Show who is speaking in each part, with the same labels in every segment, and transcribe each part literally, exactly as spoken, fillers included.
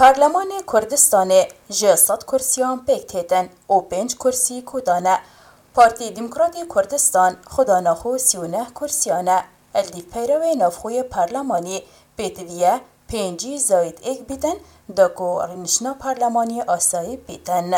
Speaker 1: پارلمان کردستان جه صد کرسیان پیک تیتن و پنج کرسی کودانه. پارتی دموکراتی کردستان خدا نخو سیونه کرسیانه. الدی پیروی نفخوی پارلمانی پیتویه پنجی زاید ایک بیتن داکو رنشنا پارلمانی آسایی بیتن.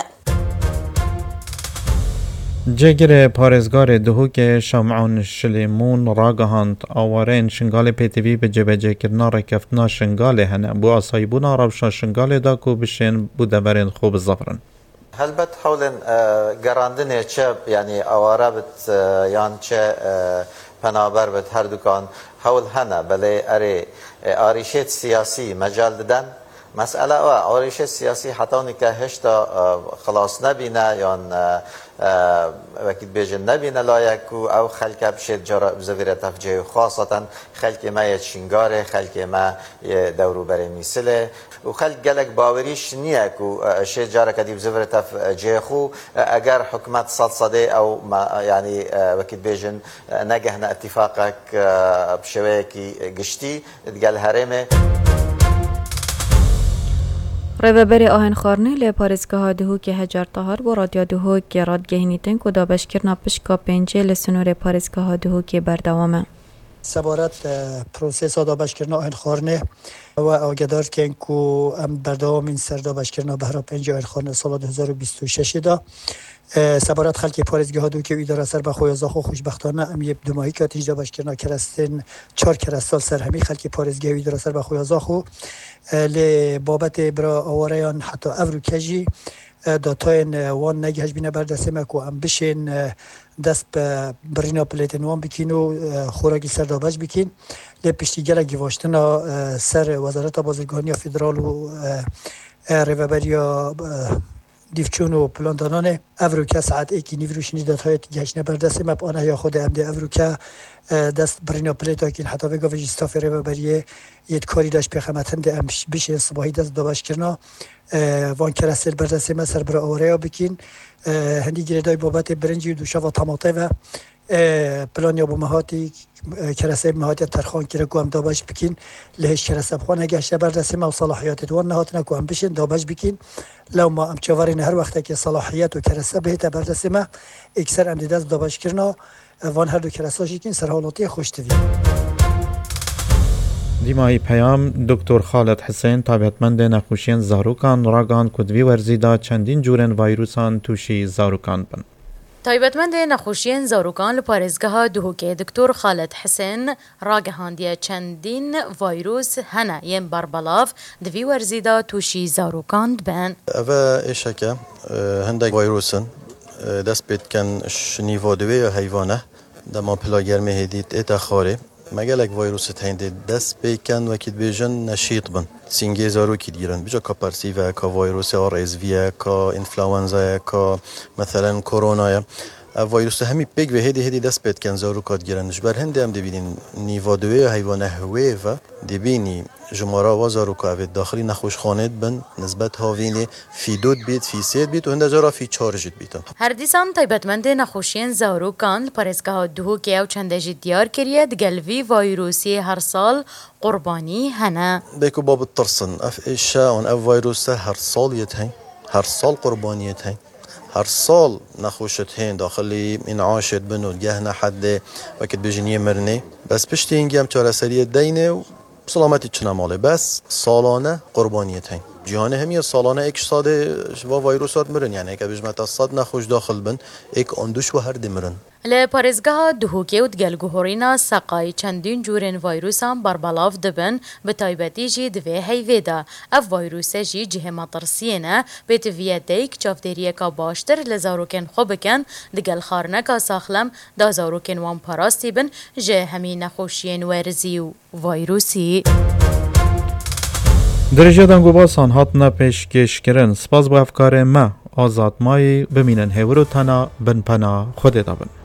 Speaker 2: جگر پارزگار دهوک شمعون شلیمون راگهاند آوارین شنگال پیتوی به جبجه کرنا رکفتنا شنگال هنه بو آسایی بونا روشا شنگال داکو بشین بو دورین خوب زفرن.
Speaker 3: هلبت حولن گراندنه چه یعنی آواره بت یان چه پنابر بت هر دکان حول هنه بله اره آریشت سیاسی مجال دادن مسئله و آریشت سیاسی حتی اونکه هشتا خلاص نبینه یان وقتی بیجن نبینه لایکو او خلک بشید جرا بزویره تفجیه خاصتا خلک ما یه شنگاره خلک ما یه دورو بره میسله و خلک گلک باوریش نیه که شید جارا کدی بزویره تفجیه خو اگر حکمت صد صده او یعنی وقتی بیجن نگهن اتفاقک بشوه کی گشتی دگل هرمه.
Speaker 4: ریوبری آهن خارنه لی پارێزگاها دهوک هجار تاهر با رادیو دهوک رادگهینیتن که دابشکرنا پشکا پنجه لسنور پارێزگاها دهوک بردوامه.
Speaker 5: سبارت پروسس دابشکرنا آهن خارنه و آگدار کن که ام بردوام این سر دابشکرنا بهرا پنجه آهن خارنه سال دو هزار و بیست و شش دا. سبارت خلکی پارێزگاها دهوک ایداره سر بخوی ازاخو خوشبختانه ام یه دماهی که تیج دابشکرنا کرستن چهار کرستال سر همی خلکی پارێزگاها ایداره سر بخوی ازاخو لی بابت برا آواریان حتی افرو کجی داتاین وان نگهش بینه بردسته مکو ام بشین دست برینا پلیتن وان بکین و خوراکی سر دابش بکین لی پشتی گره گیواشتنا سر وزارت بازرگانی فدرال و ریوبریا دیفچون و پلاندانانه افروکه ساعت ایکی نیوروش نیدات های گهش نبردسته مب آنه یا خود امده افروکه دست برینا پلیت هاکین حتی وگا وجی ستاف ریوبریه یه کاری داشت پیخمت هنده ام بشه صباحی دست دابش کرنا وان کرسل بردسته ما سر برا آوریا بکین هندی گریدای بابت برنجی و دوشا و طماطه و پلانیا با مهاتی کرسه مهاتی ترخان کرده که هم دابش بکین لهش کرسه بخوانه گشته بردسته ما و صلاحیات دوان نهاتنه که هم بشین دابش بکین لو ما هم چوارین هر وقته که صلاحیت و کرسه بهت بردسته ما اکثر هم دست دابش کرنا وان هر دو کرسه شکین سرحالاتی خوشتوی.
Speaker 2: دیمایی پیام دکتر خالد حسین تابعتمند نخوشین زاروکان راگان کدوی ورزیدا چندین جورن ویروسان توشی زاروکان بن.
Speaker 6: تایبەتمەندێ نەخۆشیên زاروکان li parêzgeha Duhokê Diktor Xalet Hesên ragihandiye çendîn vayrûs hene yên berbelav di vî werzî de tûşî zarokan dibin.
Speaker 7: Ev êşeke hindek vayrûsin dest pê dikin ji nîva divê ya heyvan e dema pila germê hêdî êta xwarê me gelek vayrûsê heyndê dest pê dikin wekî dibêjin neşît bin. Singê zarokî dîrin bija ka persîv e ka vayrûsê R S V ye ka influenza ye ka meselen korona ye ev vayrûsê hemî pêk ve hêdî hêdî dest pê dikin zarok hat girin ji ber hindê em dibînin nîva divê ya heyvana hewê ve dibînî ji mara wa zaroka evê daxilî nexweşxanê dibin nisbet havînê fî dû dibît fî sê dibît û hinde jara fî çar jî dibîtin.
Speaker 6: Her dîsan taybetmendê nexweşiyên zarokan li parêzgeha Duhokê ew çendê jî diyar kiriye digel vî vayrûsê her sal qurbanî hene.
Speaker 7: Bêku ba bitirsin ev êşe an ev vayrûsê her sal yê hene her sal qurbaniyê hene her sal nexweşit hên daxilî în'aşê dibin û geh ne hedê wekî dibêjin yê mirinê bes piştî hîngî em çareseriyê deynê û سلامتی چنه ماله بس سالانه قربانیت هن جهان همیه سالانه ایک ساده و ویروسات مرن یعنی اگه بجمعت صد نخوش داخل بن ایک اندوش و هر دی مرن
Speaker 6: لی پارێزgeha Duhokê û digel guhorîna seqayî çendîn curên vayrûsan berbelav dibin bi taybetî jî di vê heyvê de ev vayrûsê jî cihê metirsiyê ne pêtiviye deyk çavdêriyeka baştir li zarokên xwe bikin digel xwarineka saxlem da zarokên wan parastî bin ji hemî nexweşiyên werzî û vayrûsî.
Speaker 2: Derece dangobasan hatine pêşkêşkirin spas bu efkarê me azadmayî bimînin hêvir û tena bin pena Xwedê de bin.